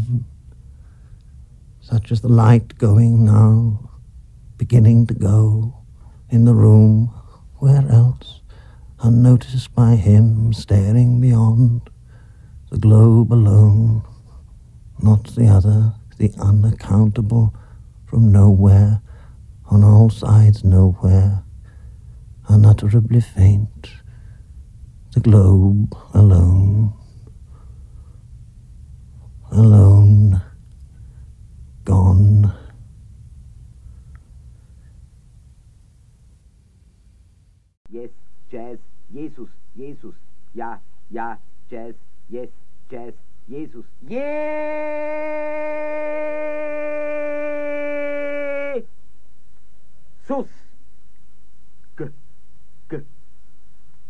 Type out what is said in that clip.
gone, such as the light going now, beginning to go in the room, where else, unnoticed by him, staring beyond, the globe alone, not the other, the unaccountable, from nowhere, on all sides nowhere, unutterably faint, the globe alone, alone, gone. Yes, Jazz, Jesus, Jesus, ja, ja, Jazz, yes, Jazz, Jesus, yeah!